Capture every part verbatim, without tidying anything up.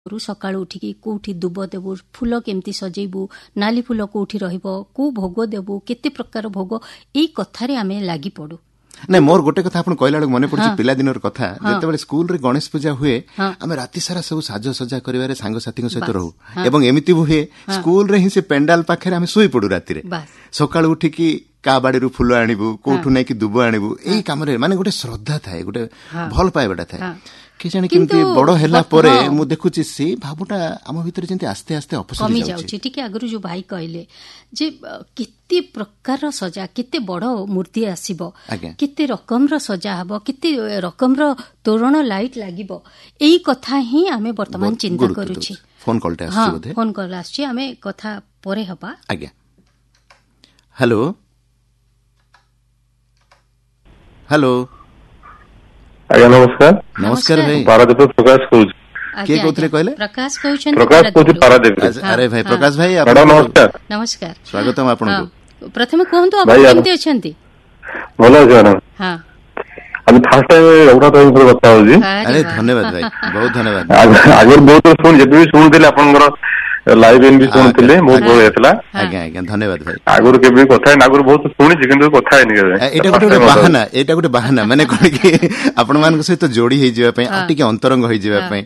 सकाळू उठिकी कोठी दुब देबू फूल केमती सजेबू नाली फूल कोठी रहिबो को भोग देबू केते प्रकार भोग एई कथारे आमे लागि पडू ना मोर गोटे कथा आपण कहला मन पड़छ पिला दिनर कथा जेतेबेले स्कूल रे गणेश पूजा हुए आमे राति सारा सब साज सजा करिवारे सांग साथी सहित रहू एवं एमिति हुए स्कूल रे ही से पेंडाल पाखरे आमे सोई पडू राति रे सकाळू उठिकी का बाड़ी रु फूल आनिबू कोठु नै कि दुब आनिबू एई काम रे माने गोटे श्रद्धा थाए गोटे भल पाइबाटा थाए कि जाने केमती बड़ो हैला परे मु देखुची से भावटा आम भीतर जेंती आस्ते आस्ते अपसरी कमी जाउची ठीक आगरु जो भाई कहले जे केते प्रकार सजा केते बड़ो मूर्ति आसीबो केते रकम रो सजा हबो केते रकम रो तोरण लाइट लागिबो एई कथा ही आमे वर्तमान चिंता करूची फोन कॉल टे आसी बोधे फोन कॉल आसी आमे कथा परे हबा आज्ञा हेलो हेलो आज्ञा नमस्कार नमस्कार भाई पारादीप प्रकाश कहूँ के कोथरे कहले प्रकाश कहउछन प्रकाश कहूँ पारादीप अरे भाई प्रकाश भाई नमस्कार नमस्कार स्वागतम आपन को प्रथम कोहंतु आपण केमते अछंती भलो छै हां अभी फर्स्ट टाइम रघुनाथ भाई पर बात होजी अरे धन्यवाद भाई बहुत धन्यवाद आगे बहुत सुन जब भी सुनथिले आपनकर लाइव इन भी सुनथिले बहुत भल हेतला आज्ञा आज्ञा धन्यवाद भाई आगुर के भी कथा आगुर बहुत सुनिछि किंतु कथा है नहीं एटा गोटे बहाना एटा गोटे बहाना माने कोन कि आपण मान सहित जोड़ी हे जिवा पई आ टिके अंतरंग हे जिवा पई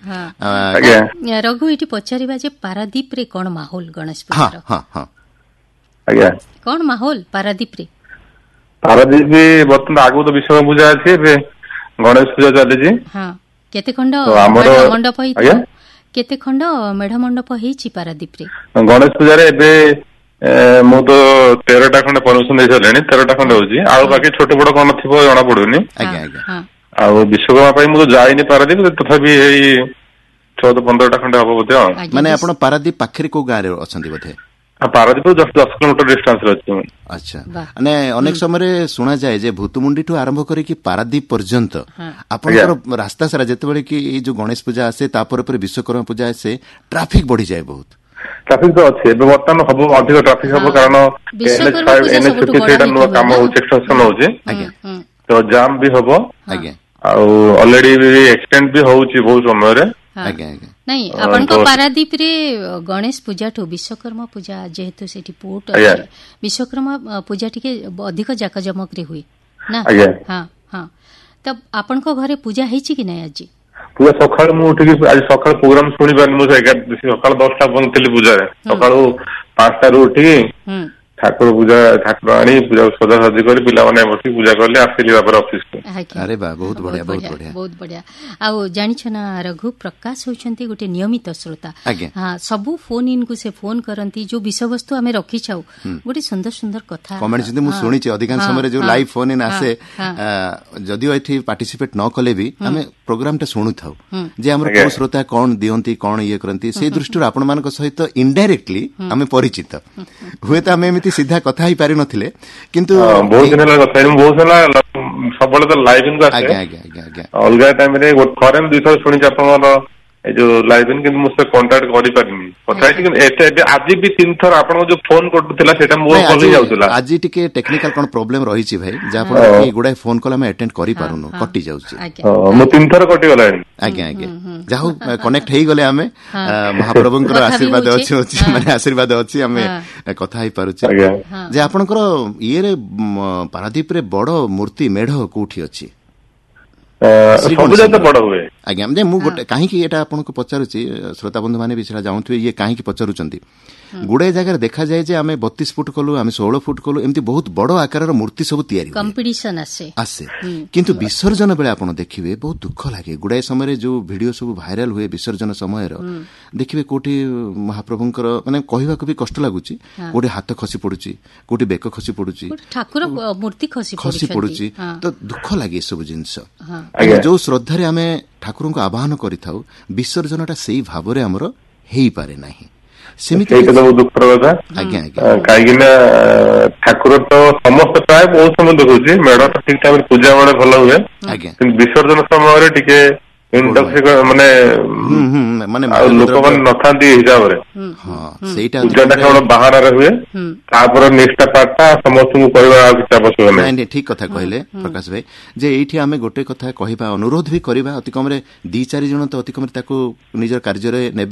आज्ञा रघु एटी पचारिबा जे पारादीप रे कोन माहौल गणेश पूजा हां हां हां आज्ञा कोन माहौल पारादीप रे पारादीप बर्तमान आगु तो विश्व पूजा अछि बे गणेश पूजा चले जी हां केते खंड मंडप ही केते खंड मेढ मंडप हेची पारादीप रे गणेश पूजा रे एबे मु तो तेरह खंड परमिशन दे छलेनी तेरह खंड होची आ बाकी छोट बड़ कोन थिबो जणा पडुनी आज्ञा आज्ञा आ विश्वकर्मा पई मु तो जाइनी पारादीप तथापि एई चौदह पंद्रह खंड हबो बोते माने आपण पारादीप पाखरे को गारे अछंती बोते पारादीप दस दस किलोमीटर डिस्टेंस रे अछि अच्छा माने अनेक समय सुना जाए जे भूतमुंडी ठू आरंभ करे कि पारादीप पर्यंत आपनकर रास्ता सारा जेतेबेले कि ए जो गणेश पूजा आसे तापर पर विश्वकर्मा पूजा आसे ट्रैफिक बढ़ी जाए बहुत ट्रैफिक तो अच्छे वर्तमान हबो अधिक ट्रैफिक हबो कारण एनएच फाइव एनएच फिफ्टी सेटा नो काम हो एक्सटेंशन होजे आज्ञा तो जाम भी हबो आज्ञा आ ऑलरेडी भी एक्सटेंड भी होउची बहुत समय रे आज्ञा आज्ञा नहीं आपण को पारादीप रे गणेश पूजा ठो विश्वकर्मा पूजा जेहेतु सेठी पोर्ट अछि विश्वकर्मा पूजा टिके अधिक जाकजमक रे हुई ना हां हां तब आपण को घरे पूजा हेची कि नै आज पूजा सकाळ मु उठी आज सकाळ प्रोग्राम सुनि बानी मु सकाळ दस टा बनतली पूजा रे सकाळ पाँच टा उठी ठाकुर पूजा ठाकुर आनी पूजा सजा सजी कर पिला माने बसी पूजा करले आसिली बापर ऑफिस को अरे बा बहुत बढ़िया बहुत बढ़िया बहुत बढ़िया आ जानि छना रघु प्रकाश होचंती गोटे नियमित श्रोता हां सबु फोन इन को से फोन करंती जो विषय वस्तु हमें रखी छाउ गोटे सुंदर सुंदर कथा कमेंट जदी मु सुनी छी अधिकांश समय जो लाइव फोन इन आसे जदी एठी पार्टिसिपेट न कले भी हमें प्रोग्राम टा सुनु थाउ जे हमर को श्रोता कोन दियंती कोन ये करंती से दृष्टि आपण मान को सहित इनडायरेक्टली हमें परिचित हुए त हमें सीधा कथा ही पारि नथिले किंतु बहुत दिन ला कथा बहुत साला सबले तो लाइव इन आसे आज्ञा आज्ञा आज्ञा अलगा टाइम रे गोट फॉरेन दुई थर सुनि आपन ए जो लाइव इन किंतु मुसे कांटेक्ट करि पारिनी कथा कि एते आज भी तीन थर आपन जो फोन करथला सेटा मोर कॉल ही जाउतला आज टिके टेक्निकल कोन प्रॉब्लम रही छी भाई जा पर की गुडा फोन कॉल हम अटेंड करि पारुनु कटि जाउची मो तीन थर कटि गला आज्ञा आज्ञा जाहु कनेक्ट हेई गले हमें महाप्रभुंकर आशीर्वाद अछि माने आशीर्वाद अछि हमें कथा ही पारुची जे आपनकर ये रे पारादीप रे बड़ो मूर्ति मेढ कोठी अछि सब जगह बड़ हुए आज्ञा जे मु गोटे काहे कि एटा आपन को पचारुची श्रोता बंधु माने बिछला जाउथबे ये काहे कि पचारुचंती गुडे जगह देखा जाए जे हमें बत्तीस फुट कलु हमें सोलह फुट कलु एमती बहुत बड़ आकार मूर्ति सब तैयारी कंपटीशन आसे आसे किंतु विसर्जन बेले आपण देखिबे बहुत दुख लागे गुडे समय जो वीडियो सब वायरल हुए विसर्जन समय रो देखिबे कोठी महाप्रभुंकर माने कहिबा को भी कष्ट लागुची कोठी हाथ खसी पडुची कोठी बेक खसी पडुची ठाकुर मूर्ति खसी खसी पडुची तो दुख लागे सब जिंस जो श्रद्धा रे हमें ठाकुर को आवाहन करिथाउ विसर्जनटा सेही भाबरे हमरो हेई पारे नाही सेमिति तो दुख कथा आज्ञा आज्ञा काई ना ठाकुर तो समस्त प्राय बहुत समय देखुची मेढ तो ठीक टाइम पूजा बेले भल हुए आज्ञा विसर्जन समय रे टिके इंटॉक्सिक माने माने लोक मन नथांती हिसाब रे हां सेटा पूजाटा केवल बाहर रे हुए तापर नेक्स्ट पार्टटा समस्त को कहबा आवश्यक आवश्यक नै नै ठीक कथा कहले प्रकाश भाई जे एठी हमें गोटे कथा कहबा अनुरोध भी करबा अति कम रे दो चार जन तो अति कम रे ताको निजर कार्य रे